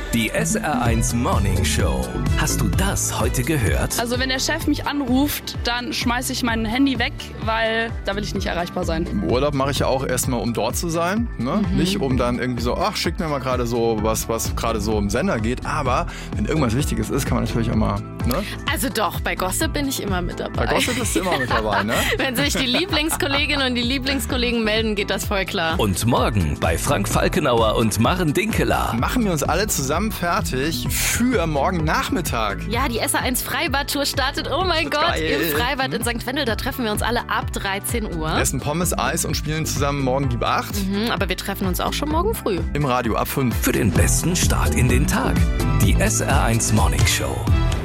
Die SR1 Morning Show. Hast du das heute gehört? Also wenn der Chef mich anruft, dann schmeiße ich mein Handy weg, weil da will ich nicht erreichbar sein. Im Urlaub mache ich ja auch erstmal, um dort zu sein. Ne? Nicht um dann irgendwie so, ach, schick mir mal gerade so was gerade so im Sender geht. Aber wenn irgendwas Wichtiges ist, kann man natürlich auch mal, ne? Also doch, bei Gossip bin ich immer mit dabei. Bei Gossip bist du immer mit dabei, ne? Wenn sich die Lieblingskolleginnen und die Lieblingskollegen melden, geht das voll klar. Und morgen bei Frank Falkenauer und Maren Dinkeler. Machen wir uns alle zusammen fertig für morgen Nachmittag. Ja, die SR1 Freibad-Tour startet, oh mein Gott, Geil. im Freibad in St. Wendel. Da treffen wir uns alle ab 13 Uhr. Essen Pommes, Eis und spielen zusammen morgen Gib 8. Aber wir treffen uns auch schon morgen früh. Im Radio ab 5. Für den besten Start in den Tag. Die SR1 Morning Show.